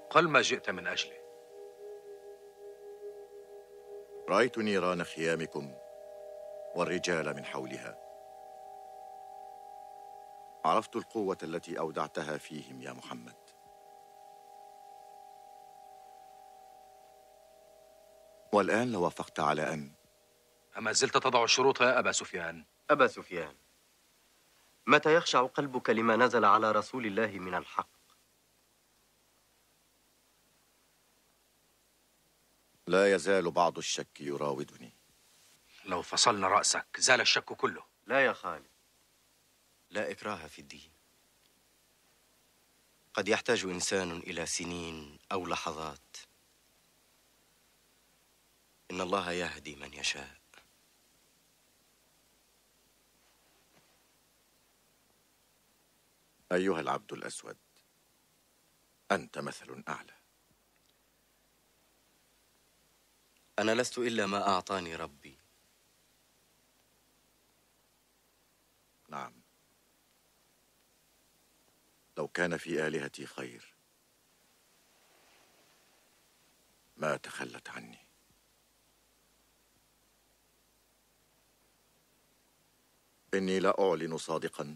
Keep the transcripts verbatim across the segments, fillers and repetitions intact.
قل ما جئت من أجله. رأيت نيران خيامكم والرجال من حولها، عرفت القوة التي أودعتها فيهم يا محمد. والآن لو وافقت على أن أما زلت تضع الشروط يا أبا سفيان؟ أبا سفيان، متى يخشع قلبك لما نزل على رسول الله من الحق؟ لا يزال بعض الشك يراودني. لو فصلنا رأسك زال الشك كله. لا يا خالد، لا إكراه في الدين. قد يحتاج إنسان إلى سنين أو لحظات. إن الله يهدي من يشاء. أيها العبد الأسود، أنت مثل أعلى. أنا لست إلا ما أعطاني ربي. نعم، لو كان في آلهتي خير ما تخلت عني. إني لا أعلن صادقا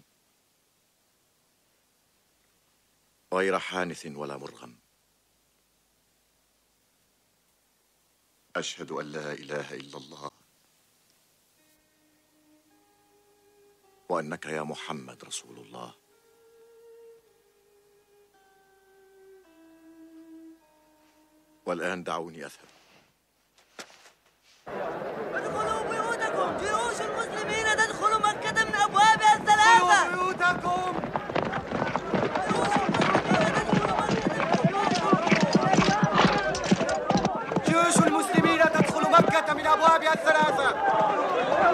غير حانث ولا مرغم. أشهد أن لا إله إلا الله وأنك يا محمد رسول الله. والآن دعوني أذهب. ادخلوا بيوتكم، جيوش المسلمين تدخل مكة من أبوابها الثلاثة. ادخلوا بيوتكم. جيوش المسلمين تدخل مكة من أبوابها الثلاثة.